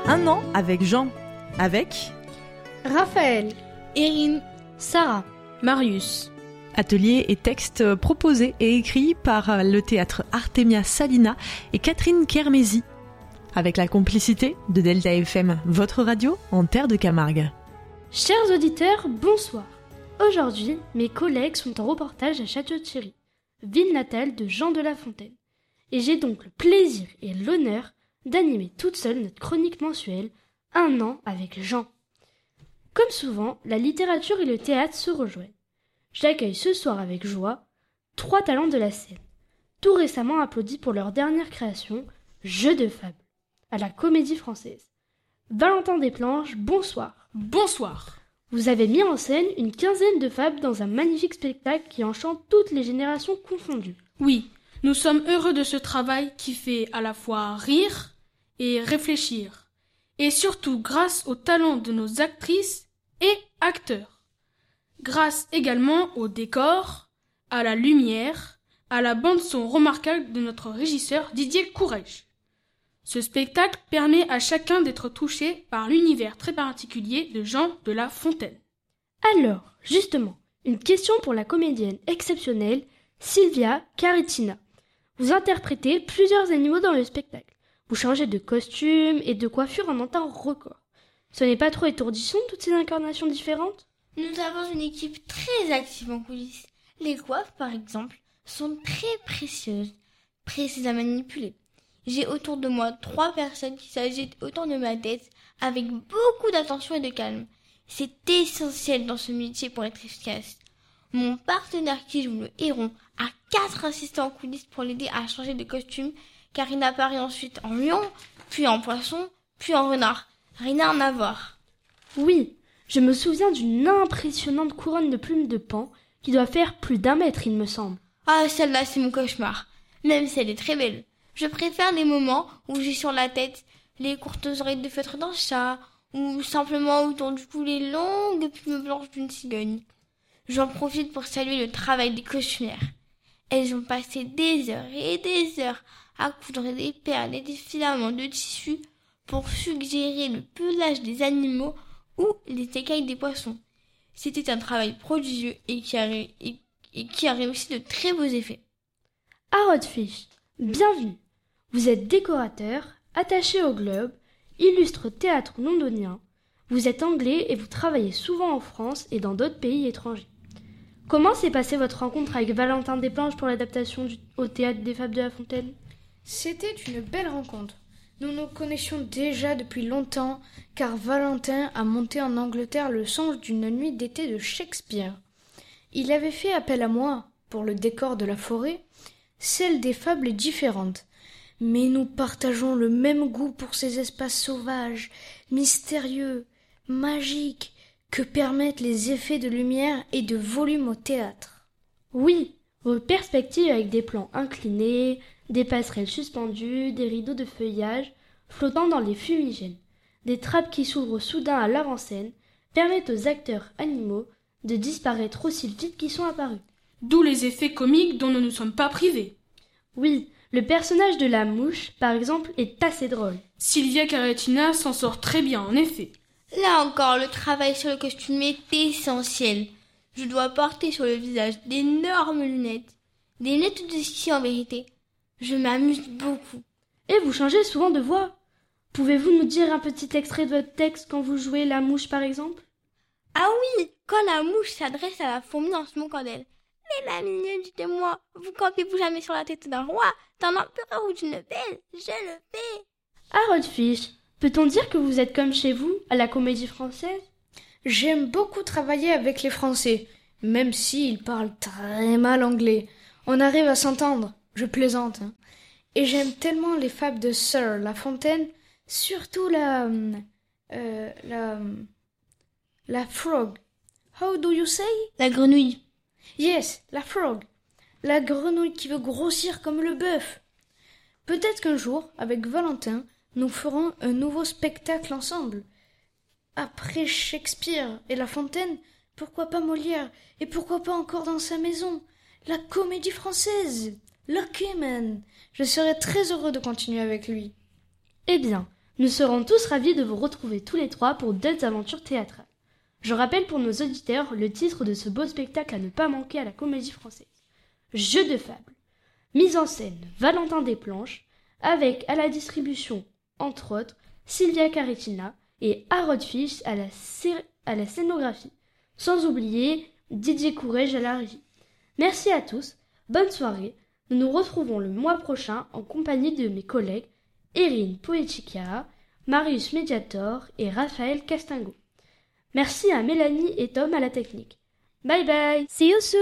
Un an avec Jean, avec Raphaël, Erin, Sarah, Marius. ateliers et textes proposés et écrits par le théâtre Artemia Salina et Catherine Kermézy, avec la complicité de Delta FM, votre radio en terre de Camargue. Chers auditeurs, bonsoir. Aujourd'hui, mes collègues sont en reportage à Château-Thierry, ville natale de Jean de La Fontaine. Et j'ai donc le plaisir et l'honneur d'animer toute seule notre chronique mensuelle « Un an avec Jean ». Comme souvent, la littérature et le théâtre se rejoignent. J'accueille ce soir avec joie 3 talents de la scène, tout récemment applaudis pour leur dernière création, Jeu de fable, à la Comédie Française. Valentin Desplanches, bonsoir. Bonsoir. Vous avez mis en scène une 15aine de fables dans un magnifique spectacle qui enchante toutes les générations confondues. Oui, nous sommes heureux de ce travail qui fait à la fois rire et réfléchir. Et surtout grâce au talent de nos actrices et acteurs. Grâce également au décor, à la lumière, à la bande-son remarquable de notre régisseur Didier Courrèges. Ce spectacle permet à chacun d'être touché par l'univers très particulier de Jean de La Fontaine. Alors, justement, une question pour la comédienne exceptionnelle Sylvia Caritina. Vous interprétez plusieurs animaux dans le spectacle. Vous changez de costume et de coiffure en un temps record. Ce n'est pas trop étourdissant, toutes ces incarnations différentes ? Nous avons une équipe très active en coulisses. Les coiffes, par exemple, sont très précieuses, précises à manipuler. J'ai autour de moi 3 personnes qui s'agitent autour de ma tête avec beaucoup d'attention et de calme. C'est essentiel dans ce métier pour être efficace. Mon partenaire qui joue le héron a 4 assistants en coulisses pour l'aider à changer de costume car il apparaît ensuite en lion, puis en poisson, puis en renard. Rien à en avoir. Oui, je me souviens d'une impressionnante couronne de plumes de paon qui doit faire plus d'1 mètre, il me semble. Ah, celle-là, c'est mon cauchemar. Même si elle est très belle. Je préfère les moments où j'ai sur la tête les courtes oreilles de feutre d'un chat, ou simplement autour du cou les longues plumes blanches d'une cigogne. J'en profite pour saluer le travail des costumières. Elles ont passé des heures et des heures à coudre des perles et des filaments de tissu pour suggérer le pelage des animaux ou les écailles des poissons. C'était un travail prodigieux et qui a réussi de très beaux effets. Harold Fish, bienvenue. Vous êtes décorateur, attaché au Globe, illustre théâtre londonien. Vous êtes anglais et vous travaillez souvent en France et dans d'autres pays étrangers. Comment s'est passée votre rencontre avec Valentin Desplanches pour l'adaptation au théâtre des Fables de La Fontaine ? C'était une belle rencontre. Nous nous connaissions déjà depuis longtemps, car Valentin a monté en Angleterre le songe d'une nuit d'été de Shakespeare. Il avait fait appel à moi pour le décor de la forêt. Celle des fables est différente, mais nous partageons le même goût pour ces espaces sauvages, mystérieux, magiques, que permettent les effets de lumière et de volume au théâtre. Oui, vos perspectives avec des plans inclinés, des passerelles suspendues, des rideaux de feuillage flottant dans les fumigènes, des trappes qui s'ouvrent soudain à l'avant-scène, permettent aux acteurs animaux de disparaître aussi vite qu'ils sont apparus. D'où les effets comiques dont nous ne sommes pas privés. Oui, le personnage de la mouche, par exemple, est assez drôle. Sylvia Caritina s'en sort très bien, en effet. Là encore, le travail sur le costume est essentiel. Je dois porter sur le visage d'énormes lunettes. Des lunettes de ski en vérité. Je m'amuse beaucoup. Et vous changez souvent de voix. Pouvez-vous nous dire un petit extrait de votre texte quand vous jouez la mouche, par exemple ? Ah oui, quand la mouche s'adresse à la fourmi en se moquant d'elle. Mais ma mignonne, dites-moi, vous campez-vous jamais sur la tête d'un roi, d'un empereur ou d'une belle ? Je le fais. Harold Fish, peut-on dire que vous êtes comme chez vous, à la Comédie Française ? J'aime beaucoup travailler avec les Français, même s'ils parlent très mal anglais. On arrive à s'entendre, je plaisante. Et j'aime tellement les fables de Sir La Fontaine, surtout la frog. How do you say? La grenouille. Yes, la frog. La grenouille qui veut grossir comme le bœuf. Peut-être qu'un jour, avec Valentin, nous ferons un nouveau spectacle ensemble. Après Shakespeare et La Fontaine, pourquoi pas Molière? Et pourquoi pas encore dans sa maison? La Comédie Française. Lucky man. Je serais très heureux de continuer avec lui. Eh bien, Nous serons tous ravis de vous retrouver tous les trois pour d'autres aventures théâtrales. Je rappelle pour nos auditeurs le titre de ce beau spectacle à ne pas manquer à la Comédie Française. Jeu de fable. Mise en scène Valentin Desplanches, avec à la distribution, entre autres, Sylvia Caritina et Harold Fish à la scénographie. Sans oublier Didier Courrèges à la régie. Merci à tous, bonne soirée. Nous nous retrouvons le mois prochain en compagnie de mes collègues Erin Poetica, Marius Mediator et Raphaël Castingo. Merci à Mélanie et Tom à la technique. Bye bye. See you soon.